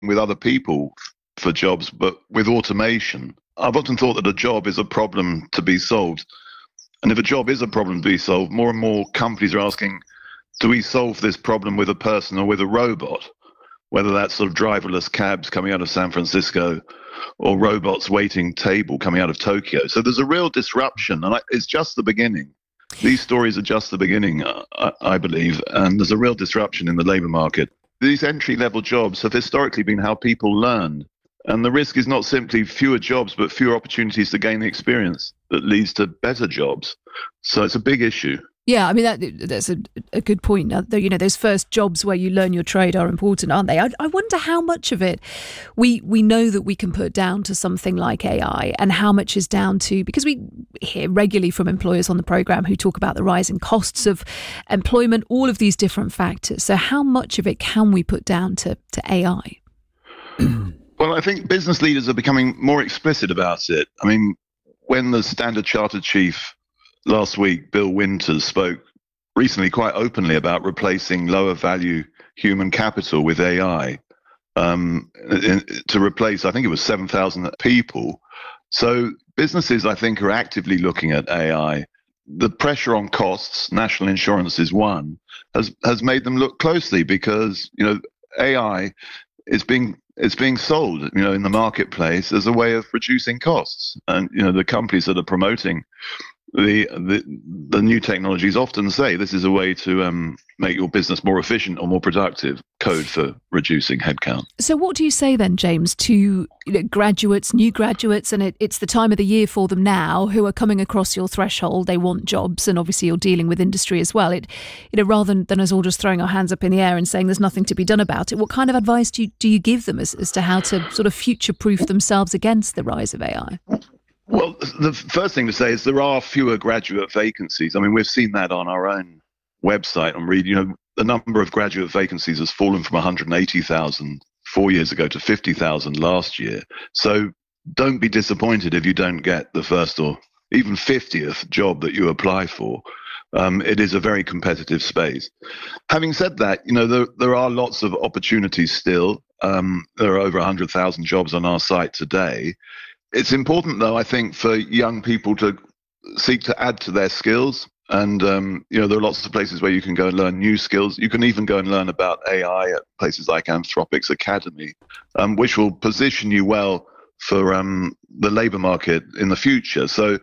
with other people for jobs, but with automation. I've often thought that a job is a problem to be solved. And if a job is a problem to be solved, more and more companies are asking, do we solve this problem with a person or with a robot? Whether that's sort of driverless cabs coming out of San Francisco or robots waiting table coming out of Tokyo. So there's a real disruption, and it's just the beginning. These stories are just the beginning, I believe, and there's a real disruption in the labour market. These entry-level jobs have historically been how people learn, and the risk is not simply fewer jobs, but fewer opportunities to gain the experience that leads to better jobs. So it's a big issue. Yeah, I mean, that's a good point. You know, those first jobs where you learn your trade are important, aren't they? I wonder how much of it we know that we can put down to something like AI, and how much is down to, because we hear regularly from employers on the programme who talk about the rising costs of employment, all of these different factors. So how much of it can we put down to AI? Well, I think business leaders are becoming more explicit about it. I mean, when the Standard Chartered chief last week, Bill Winters, spoke recently quite openly about replacing lower value human capital with AI to replace, I think it was 7,000 people. So businesses, I think, are actively looking at AI. The pressure on costs, national insurance is one, has made them look closely because, you know, AI is being sold, you know, in the marketplace as a way of reducing costs. And, you know, the companies that are promoting the new technologies often say this is a way to make your business more efficient or more productive, code for reducing headcount. So what do you say then, James, to graduates, new graduates, and it's the time of the year for them now, who are coming across your threshold, they want jobs, and obviously you're dealing with industry as well. Rather than us all just throwing our hands up in the air and saying there's nothing to be done about it, what kind of advice do you give them as to how to sort of future-proof themselves against the rise of AI? Well, the first thing to say is there are fewer graduate vacancies. I mean, we've seen that on our own website and read, you know, the number of graduate vacancies has fallen from 180,000 4 years ago to 50,000 last year. So don't be disappointed if you don't get the first or even 50th job that you apply for. It is a very competitive space. Having said that, you know, there are lots of opportunities still. There are over 100,000 jobs on our site today. It's important, though, I think, for young people to seek to add to their skills. And, you know, there are lots of places where you can go and learn new skills. You can even go and learn about AI at places like Anthropic's Academy, which will position you well for the labour market in the future. So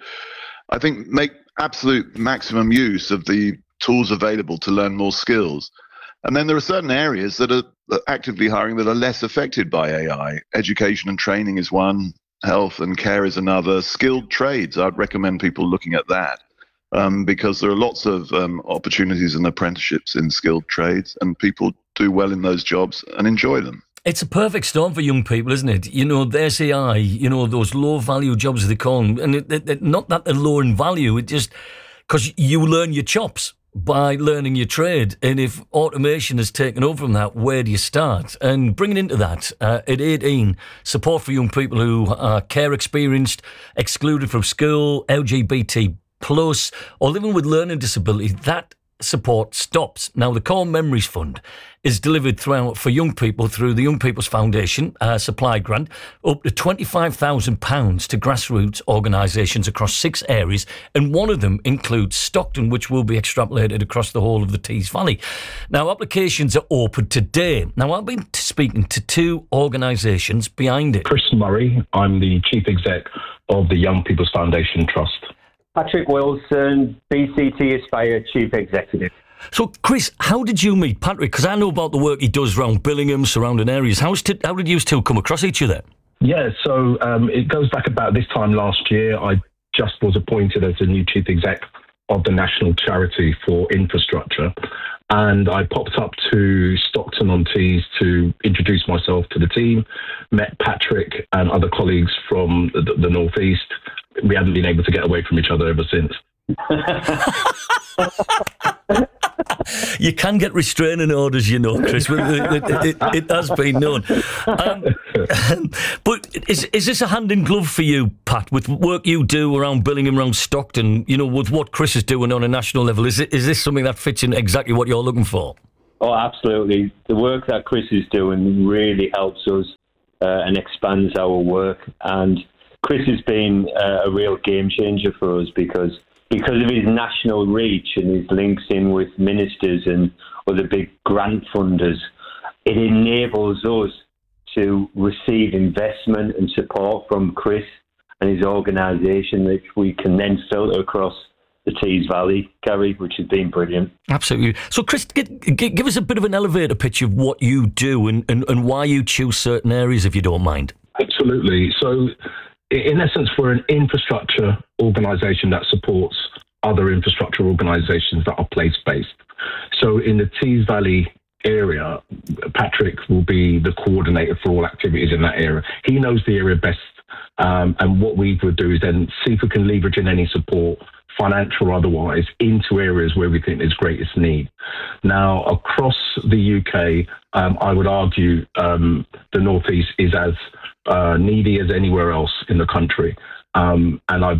I think make absolute maximum use of the tools available to learn more skills. And then there are certain areas that are actively hiring that are less affected by AI. Education and training is one. Health and care is another. Skilled trades, I'd recommend people looking at that because there are lots of opportunities and apprenticeships in skilled trades, and people do well in those jobs and enjoy them. It's a perfect storm for young people, isn't it? You know, there's AI, you know, those low-value jobs they call them, and not that they're low in value, it just because you learn your chops by learning your trade. And if automation has taken over from that, where do you start? And bringing into that, at 18, support for young people who are care experienced, excluded from school, LGBT+, or living with learning disability, that support stops. Now, the Core Memories Fund is delivered for young people through the Young People's Foundation supply grant, up to £25,000 to grassroots organisations across 6 areas, and one of them includes Stockton, which will be extrapolated across the whole of the Tees Valley. Now, applications are open today. Now, I've been speaking to 2 organisations behind it. Chris Murray, I'm the Chief Exec of the Young People's Foundation Trust. Patrick Wilson, BCT Aspire Chief Executive. So, Chris, how did you meet Patrick? Because I know about the work he does around Billingham, surrounding areas. How did you two come across each other? Yeah, so it goes back about this time last year. I just was appointed as the new Chief Exec of the National Charity for Infrastructure. And I popped up to Stockton-on-Tees to introduce myself to the team, met Patrick and other colleagues from the North East. We haven't been able to get away from each other ever since. You can get restraining orders, you know, Chris. It has been known. But is this a hand in glove for you, Pat, with work you do around Billingham, around Stockton, you know, with what Chris is doing on a national level? Is this something that fits in exactly what you're looking for? Oh, absolutely. The work that Chris is doing really helps us and expands our work. And Chris has been a real game changer for us because of his national reach and his links in with ministers and other big grant funders. It enables us to receive investment and support from Chris and his organisation, which we can then filter across the Tees Valley, Gary, which has been brilliant. Absolutely. So, Chris, give us a bit of an elevator pitch of what you do and why you choose certain areas, if you don't mind. Absolutely. So, in essence, we're an infrastructure organisation that supports other infrastructure organisations that are place-based. So, in the Tees Valley area, Patrick will be the coordinator for all activities in that area. He knows the area best, and what we would do is then see if we can leverage in any support, financial or otherwise, into areas where we think there's greatest need. Now, across the UK, I would argue the North East is as needy as anywhere else in the country. And I